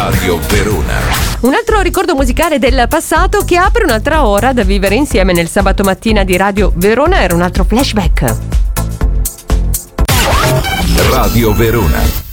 Radio Verona. Un altro ricordo musicale del passato che apre un'altra ora da vivere insieme nel sabato mattina di Radio Verona era un altro flashback. Radio Verona.